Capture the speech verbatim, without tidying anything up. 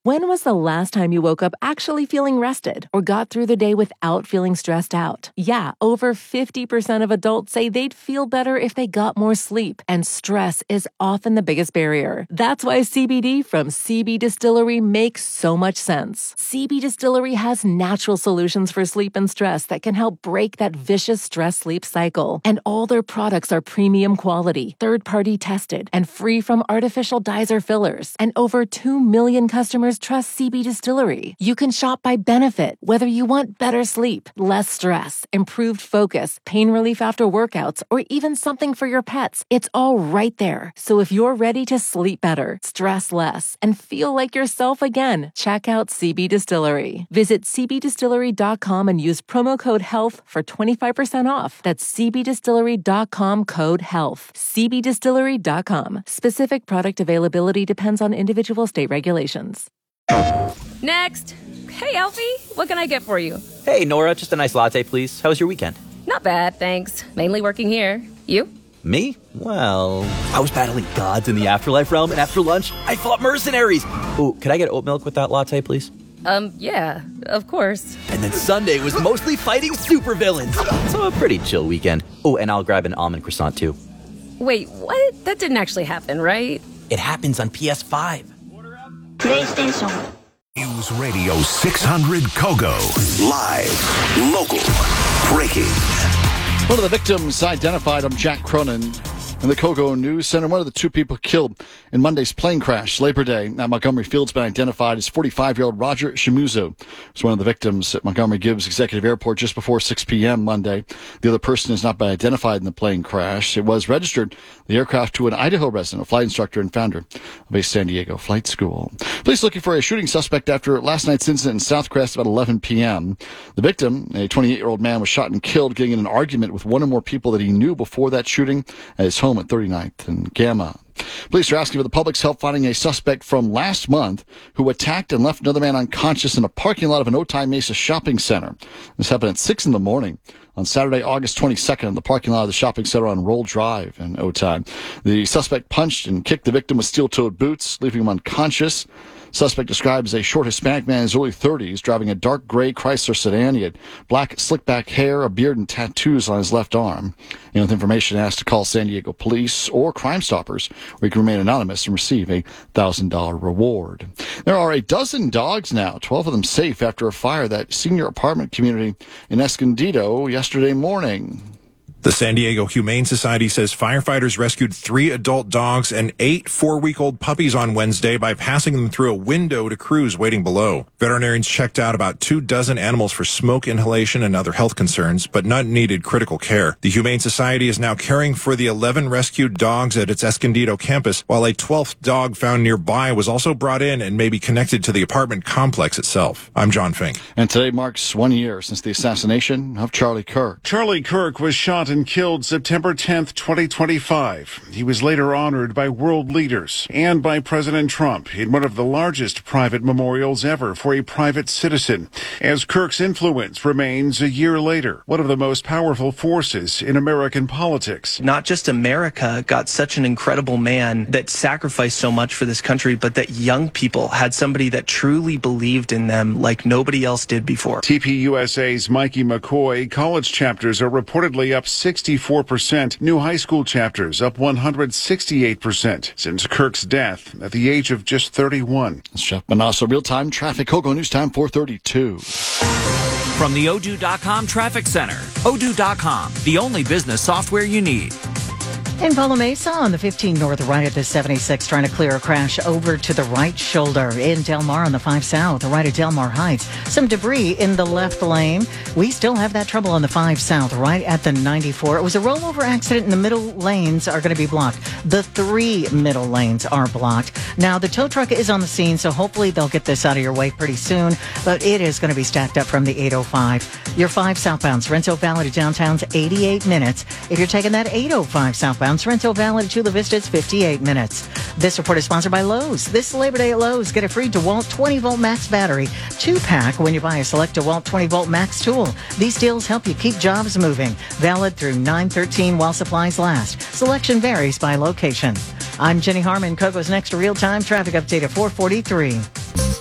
When was the last time you woke up actually feeling rested or got through the day without feeling stressed out? Yeah, over fifty percent of adults say they'd feel better if they got more sleep, and stress is often the biggest barrier. That's why C B D from C B Distillery makes so much sense. C B Distillery has natural solutions for sleep and stress that can help break that vicious stress-sleep cycle. And all their products are premium quality, third-party tested, and free from artificial dyes or fillers. And over two million customers trust C B Distillery. You can shop by benefit, whether you want better sleep, less stress, improved focus, pain relief after workouts, or even something for your pets. It's all right there. So if you're ready to sleep better, stress less, and feel like yourself again, check out C B Distillery. Visit c b distillery dot com and use promo code HEALTH for twenty-five percent off. That's c b distillery dot com code HEALTH. c b distillery dot com. Specific product availability depends on individual state regulations. Next. Hey, Alfie, what can I get for you? Hey, Nora, just a nice latte, please. How was your weekend? Not bad, thanks. Mainly working here. You? Me? Well, I was battling gods in the afterlife realm, and after lunch, I fought mercenaries. Oh, could I get oat milk with that latte, please? Um, yeah, of course. And then Sunday was mostly fighting supervillains. So a pretty chill weekend. Oh, and I'll grab an almond croissant, too. Wait, what? That didn't actually happen, right? It happens on P S five. PlayStation. News Radio six hundred Kogo. Live, local, breaking. One of the victims identified, I'm Jack Cronin, in the Kogo News Center. One of the two people killed in Monday's plane crash, Labor Day, at Montgomery Field's been identified as forty-five-year-old Roger Shimuzo. It's one of the victims at Montgomery Gibbs Executive Airport just before six p.m. Monday. The other person has not been identified in the plane crash. It was registered, the aircraft, to an Idaho resident, a flight instructor and founder of a San Diego flight school. Police looking for a shooting suspect after last night's incident in Southcrest about eleven p.m. The victim, a twenty-eight-year-old man, was shot and killed getting in an argument with one or more people that he knew before that shooting at his home at thirty-ninth and Gamma. Police are asking for the public's help finding a suspect from last month who attacked and left another man unconscious in a parking lot of an Otay Mesa shopping center. This happened at six in the morning on Saturday, August twenty-second, in the parking lot of the shopping center on Roll Drive in Otay. The suspect punched and kicked the victim with steel-toed boots, leaving him unconscious. Suspect described as a short Hispanic man in his early thirties, driving a dark gray Chrysler sedan. He had black slick-back hair, a beard, and tattoos on his left arm. And with information, asked to call San Diego police or Crime Stoppers, where you can remain anonymous and receive a one thousand dollars reward. There are a dozen dogs now, twelve of them safe after a fire at that senior apartment community in Escondido yesterday morning. The San Diego Humane Society says firefighters rescued three adult dogs and eight four-week-old puppies on Wednesday by passing them through a window to crews waiting below. Veterinarians checked out about two dozen animals for smoke inhalation and other health concerns, but none needed critical care. The Humane Society is now caring for the eleven rescued dogs at its Escondido campus, while a twelfth dog found nearby was also brought in and may be connected to the apartment complex itself. I'm John Fink. And today marks one year since the assassination of Charlie Kirk. Charlie Kirk was shot and killed September tenth, twenty twenty-five. He was later honored by world leaders and by President Trump in one of the largest private memorials ever for a private citizen, as Kirk's influence remains a year later, one of the most powerful forces in American politics. Not just America got such an incredible man that sacrificed so much for this country, but that young people had somebody that truly believed in them like nobody else did before. T P U S A's Mikey McCoy, college chapters are reportedly up sixty-four percent. New high school chapters up one hundred sixty-eight percent since Kirk's death at the age of just thirty-one. It's Jeff Manasso, real-time traffic. Kogo News Time, four thirty-two. From the Odoo dot com Traffic Center. Odoo dot com, the only business software you need. In Palo Mesa on the fifteen North, right at the seventy-six, trying to clear a crash over to the right shoulder. In Del Mar on the five South, right at Del Mar Heights. Some debris in the left lane. We still have that trouble on the five South, right at the ninety-four. It was a rollover accident, and the middle lanes are going to be blocked. The three middle lanes are blocked. Now, the tow truck is on the scene, so hopefully they'll get this out of your way pretty soon, but it is going to be stacked up from the eight oh five. Your five southbound, Sorrento Valley to downtown's eighty-eight minutes. If you're taking that eight oh five southbound, Sorrento Valley to Chula Vista, it's fifty-eight minutes. This report is sponsored by Lowe's. This Labor Day at Lowe's, get a free DeWalt twenty-volt max battery two-pack when you buy a select DeWalt twenty-volt max tool. These deals help you keep jobs moving. Valid through nine thirteen while supplies last. Selection varies by location. I'm Jenny Harmon. Kogo's next real-time traffic update at four forty-three.